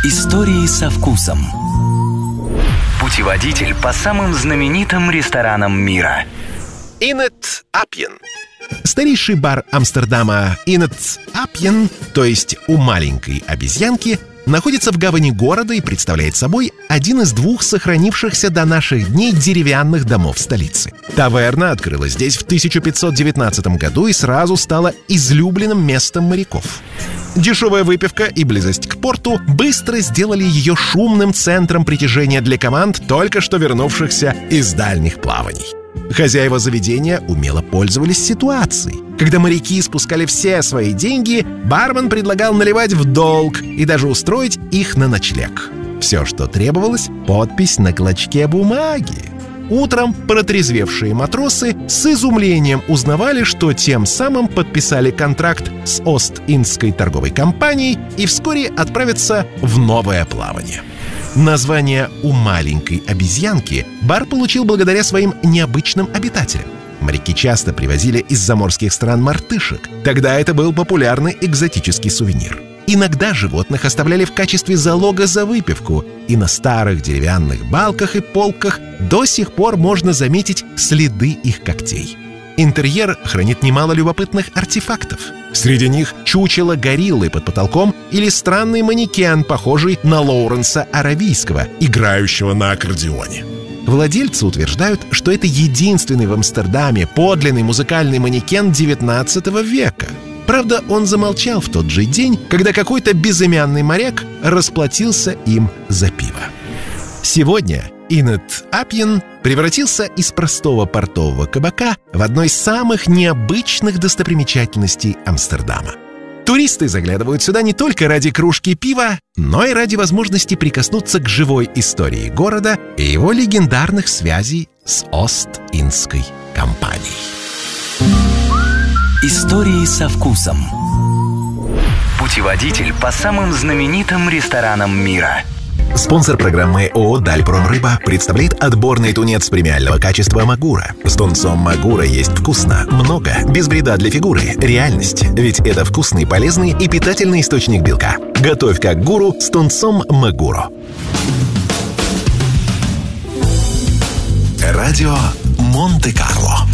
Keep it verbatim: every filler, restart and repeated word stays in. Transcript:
Истории со вкусом. Путеводитель по самым знаменитым ресторанам мира. Инет Апьен. Старейший бар Амстердама Инет Апьен, то есть у маленькой обезьянки, находится в гавани города и представляет собой один из двух сохранившихся до наших дней деревянных домов столицы. Таверна открылась здесь в тысяча пятьсот девятнадцатом году и сразу стала излюбленным местом моряков. Дешевая выпивка и близость к порту быстро сделали ее шумным центром притяжения для команд, только что вернувшихся из дальних плаваний. Хозяева заведения умело пользовались ситуацией. Когда моряки спускали все свои деньги, бармен предлагал наливать в долг и даже устроить их на ночлег. Все, что требовалось — подпись на клочке бумаги. Утром протрезвевшие матросы с изумлением узнавали, что тем самым подписали контракт с Ост-Индской торговой компанией и вскоре отправятся в новое плавание. Название «У маленькой обезьянки» бар получил благодаря своим необычным обитателям. Моряки часто привозили из заморских стран мартышек. Тогда это был популярный экзотический сувенир. Иногда животных оставляли в качестве залога за выпивку, и на старых деревянных балках и полках до сих пор можно заметить следы их когтей. Интерьер хранит немало любопытных артефактов. Среди них чучело гориллы под потолком или странный манекен, похожий на Лоуренса Аравийского, играющего на аккордеоне. Владельцы утверждают, что это единственный в Амстердаме подлинный музыкальный манекен девятнадцатого века. Правда, он замолчал в тот же день, когда какой-то безымянный моряк расплатился им за пиво. Сегодня Инет Апьен превратился из простого портового кабака в одну из самых необычных достопримечательностей Амстердама. Туристы заглядывают сюда не только ради кружки пива, но и ради возможности прикоснуться к живой истории города и его легендарных связей с Ост-Индской компанией. Истории со вкусом. Путеводитель по самым знаменитым ресторанам мира. Спонсор программы ООО «Дальпромрыба» представляет отборный тунец премиального качества «Магура». С тунцом «Магура» есть вкусно, много, без вреда для фигуры. Реальность, ведь это вкусный, полезный и питательный источник белка. Готовь как гуру с тунцом «Магуро». Радио Монте-Карло.